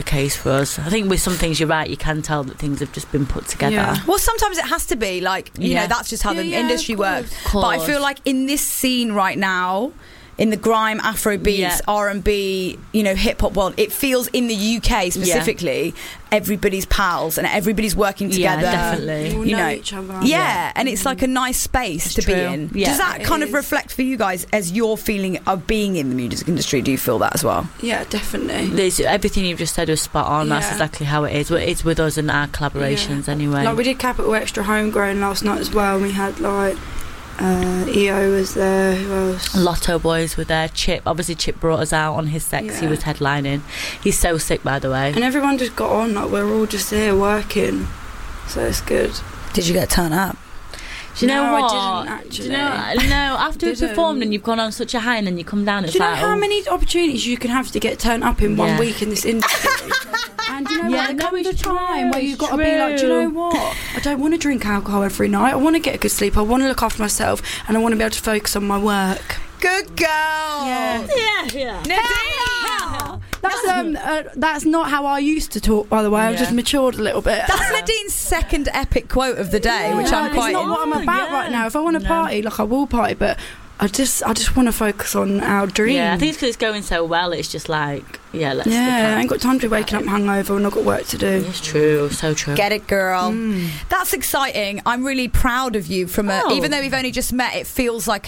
the case for us. I think with some things, you're right, you can tell that things have just been put together. Yeah. Well, sometimes it has to be, like, you know, that's just how the industry works. But I feel like in this scene right now, in the grime, Afro beats, R&B, you know, hip hop world, it feels in the UK specifically, everybody's pals and everybody's working together. Yeah, definitely. You know each other. Yeah, and it's like a nice space to be in. Yeah. Does that kind of reflect for you guys as your feeling of being in the music industry? Do you feel that as well? Yeah, definitely. Everything you've just said was spot on. That's exactly how it is. It's with us and our collaborations anyway. Like, we did Capital Extra Homegrown last night as well, and we had like EO was there. Who else? Lotto Boys were there. Chip brought us out on his set 'cause he was headlining. He's so sick, by the way. And everyone just got on, like, we're all just there working, so it's good. Did you get turned up? Do you know what? I didn't actually. No, after you've performed and you've gone on such a high and then you come down, it's do you know like, how many opportunities you can have to get turned up in 1 week in this industry? And you know what, there comes a time where you've got to be like, do you know what? I don't want to drink alcohol every night. I want to get a good sleep. I want to look after myself, and I want to be able to focus on my work. Good girl. Yeah. Nadine. That's not how I used to talk, by the way. I've just matured a little bit. That's Nadine's second epic quote of the day, which I'm quite. It's not what I'm about right now. If I want to party, like, I will party, but I just want to focus on our dream. Yeah, I think it's because it's going so well. It's just like, let's. I ain't got time to be waking up hungover and I've got work to do. It's true, so true. Get it, girl. That's exciting. I'm really proud of you. Even though we've only just met, it feels like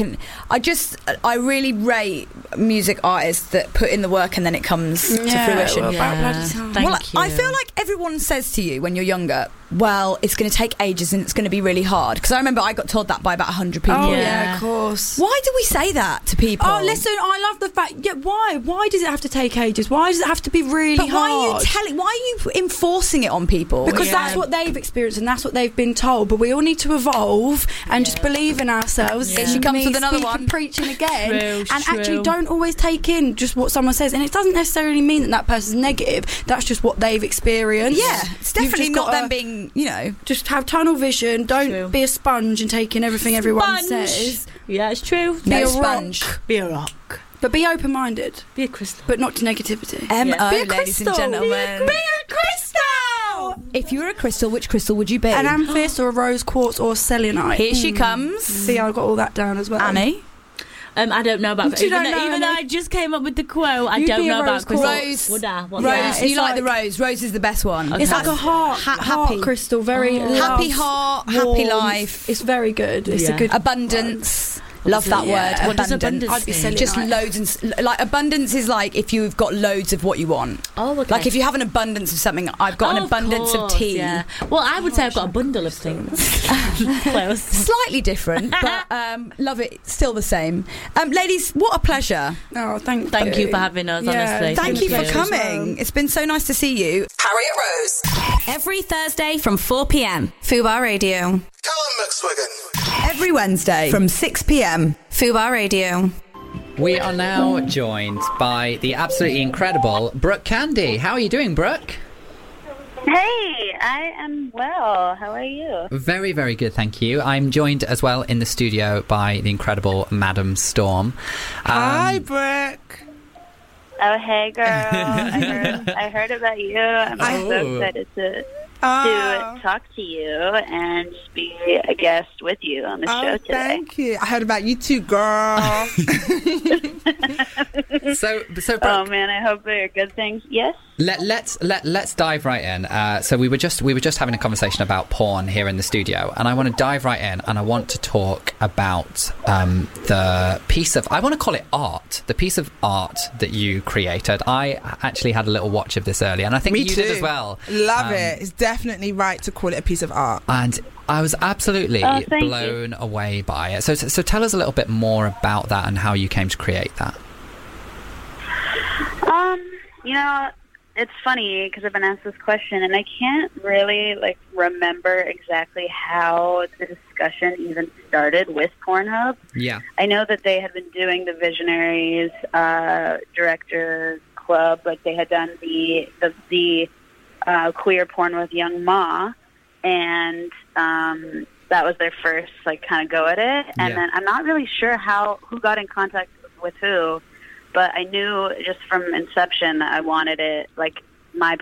I really rate music artists that put in the work and then it comes to fruition. Thank you. I feel like everyone says to you when you're younger, well, it's going to take ages and it's going to be really hard. Because I remember I got told that by about 100 people. Oh, yeah, of course. Why do we say that to people? Oh, listen, I love the fact. Yeah, why? Why does it have to take ages? Why does it have to be really hard? Why are you enforcing it on people? Because that's what they've experienced and that's what they've been told. But we all need to evolve and just believe in ourselves. Here she comes with another one. Preaching again. Actually don't always take in just what someone says. And it doesn't necessarily mean that person's negative. That's just what they've experienced. Yeah, it's definitely not them being, just have tunnel vision. Don't be a sponge and take in everything everyone says. Yeah, it's true. Be a sponge. Be a rock. But be open-minded. Be a crystal. But not to negativity. M.O., Be a ladies and crystal. gentlemen. Be a crystal! If you were a crystal, which crystal would you be? An amethyst or a rose quartz or selenite. Here she comes. See, I got all that down as well. Annie? I don't know about You even don't know, though Annie? I just came up with the quote. I You'd don't be a know about rose crystal. quartz. Would I? What's Rose, that? you like the rose. Rose is the best one. Okay. It's like a heart happy crystal, very happy love, heart, happy warmth. life. It's very good. It's a good abundance. Love that word. What does abundance. abundance I'd be mean? Just Selenite. loads and like abundance is like if you've got loads of what you want. Oh, okay. Like if you have an abundance of something, I've got an abundance of tea. Yeah. Well, I would say I've got a bundle of things. Close. Slightly different, but love it. Still the same. Ladies, what a pleasure. Oh, Thank you for having us, Yeah, honestly. Thank you for you. coming. It's been so nice to see you. Harriet Rose. Every Thursday from 4 p.m. Fubar Radio. Callum McSwiggan. Every Wednesday from 6 p.m. Fubar Radio. We are now joined by the absolutely incredible Brooke Candy. How are you doing, Brooke? Hey, I am well. How are you? Very, very good, thank you. I'm joined as well in the studio by the incredible Madam Storm. Hi, Brooke. Oh, hey, girl. I heard about you. I'm so excited to talk to you and just be a guest with you on the show today. Thank you. I heard about you too, girl. So Brooke, oh man, I hope they're good things. Yes. Let's dive right in. So we were just having a conversation about porn here in the studio, and I want to dive right in, and I want to talk about the piece of, I want to call it art, the piece of art that you created. I actually had a little watch of this earlier, and I think Me you too. did as well. Love it. It's definitely right to call it a piece of art. And I was absolutely thank blown away by it. So tell us a little bit more about that and how you came to create that. It's funny because I've been asked this question and I can't really remember exactly how the discussion even started with Pornhub. Yeah. I know that they had been doing the Visionaries Director Club, they had done the queer porn with Young Ma, and that was their first kind of go at it. And then I'm not really sure who got in contact with who. But I knew just from inception I wanted it, my